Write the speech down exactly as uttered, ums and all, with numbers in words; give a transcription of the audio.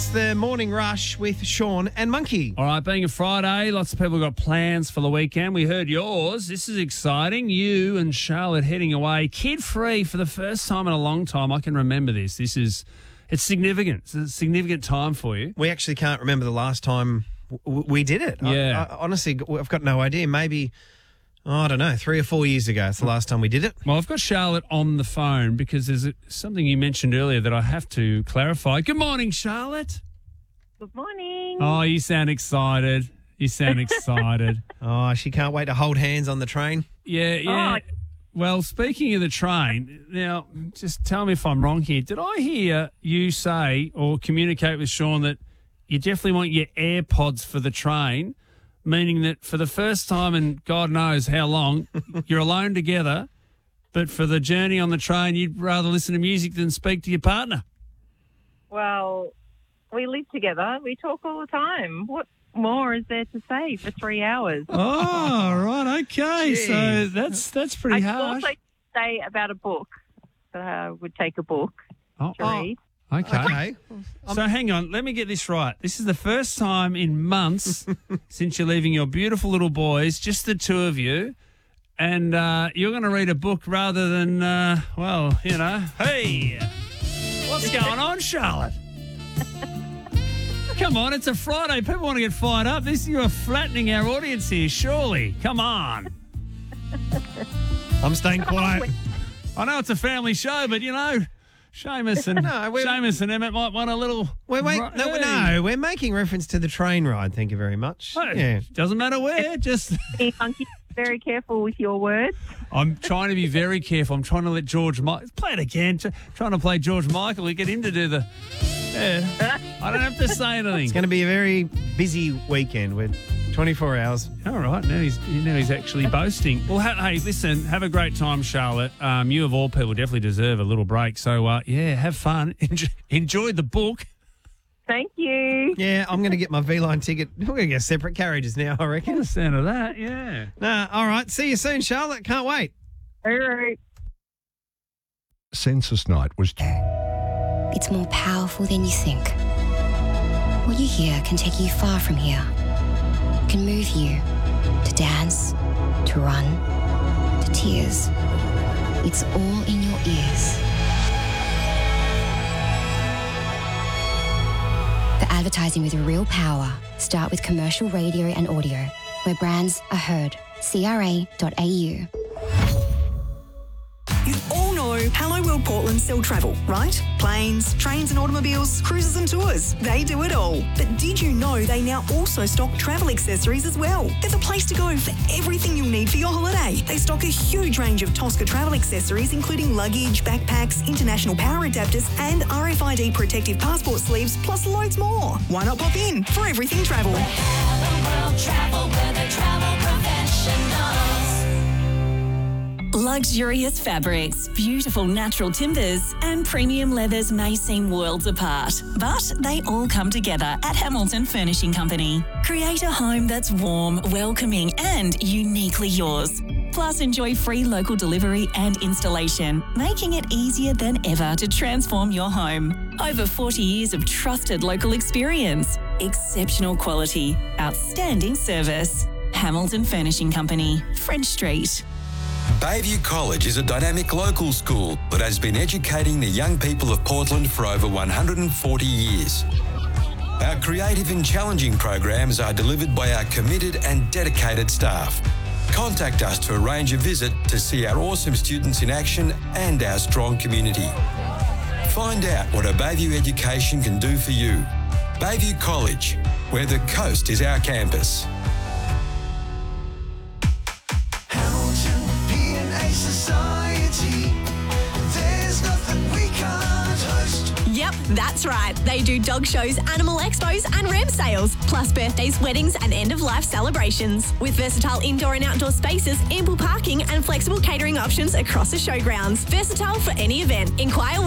It's the morning rush with Sean and Monkey. All right, being a Friday, lots of people got plans for the weekend. We heard yours. This is exciting. You and Charlotte heading away kid-free for the first time in a long time. I can remember this. This is, it's significant. It's a significant time for you. We actually can't remember the last time w- we did it. Yeah. I, I, honestly, I've got no idea. Maybe, oh, I don't know, three or four years ago. It's the last time we did it. Well, I've got Charlotte on the phone because there's a, something you mentioned earlier that I have to clarify. Good morning, Charlotte. Good morning. Oh, you sound excited. You sound excited. Oh, she can't wait to hold hands on the train. Yeah, yeah. Oh. Well, speaking of the train, now, just tell me if I'm wrong here. Did I hear you say or communicate with Sean that you definitely want your AirPods for the train, meaning that for the first time in God knows how long, you're alone together, but for the journey on the train, you'd rather listen to music than speak to your partner? Well, we live together. We talk all the time. What more is there to say for three hours? Oh, right, okay. So Jeez. that's that's pretty I could harsh. also say about a book that I would take a book Oh, to oh, read. okay. Okay. So hang on, let me get this right. This is the first time in months since you're leaving your beautiful little boys, just the two of you, and uh, you're going to read a book rather than, uh, well, you know, hey, what's going on, Charlotte? Come on, it's a Friday. People want to get fired up. This you are flattening our audience here, surely. Come on. I'm staying quiet. I know it's a family show, but, you know, Seamus and, No, we're- Seamus and Emmett might want a little... Wait, wait, Right, no, hey. no, we're making reference to the train ride. Thank you very much. Oh, Yeah. Doesn't matter where, just... Be Monkey, very careful with your words. I'm trying to be very careful. I'm trying to let George Michael... Play it again. Tr- trying to play George Michael and get him to do the... Yeah. I don't have to say anything. It's going to be a very busy weekend with twenty-four hours. All right, now he's now he's actually boasting. Well, ha- hey, listen, have a great time, Charlotte. Um, you of all people definitely deserve a little break. So, uh, yeah, have fun. Enjoy, enjoy the book. Thank you. Yeah, I'm going to get my V-Line ticket. We're going to get separate carriages now, I Get reckon. the sound of that, yeah. Nah, all right. See you soon, Charlotte. Can't wait. All right. Census night was... It's more powerful than you think. What you hear can take you far from here. It can move you to dance, to run, to tears. It's all in your ears. For advertising with real power, start with commercial radio and audio, where brands are heard. C R A dot A U. You all know Hello World Portland sell travel, right? Planes, trains and automobiles, cruises and tours. They do it all. But did you know they now also stock travel accessories as well? They're the place to go for everything you'll need for your holiday. They stock a huge range of Tosca travel accessories, including luggage, backpacks, international power adapters and R F I D protective passport sleeves, plus loads more. Why not pop in for everything travel? Hello World Travel, where they travel professionals. Luxurious fabrics, beautiful natural timbers, and premium leathers may seem worlds apart, but they all come together at Hamilton Furnishing Company. Create a home that's warm, welcoming, and uniquely yours. Plus, enjoy free local delivery and installation, making it easier than ever to transform your home. Over forty years of trusted local experience, exceptional quality, outstanding service. Hamilton Furnishing Company, French Street. Bayview College is a dynamic local school that has been educating the young people of Portland for over one hundred forty years. Our creative and challenging programs are delivered by our committed and dedicated staff. Contact us to arrange a visit to see our awesome students in action and our strong community. Find out what a Bayview education can do for you. Bayview College, where the coast is our campus. Society. There's nothing we can't host. Yep, that's right. They do dog shows, animal expos and ramp sales, plus birthdays, weddings and end-of-life celebrations. With versatile indoor and outdoor spaces, ample parking and flexible catering options across the showgrounds. Versatile for any event. Inquire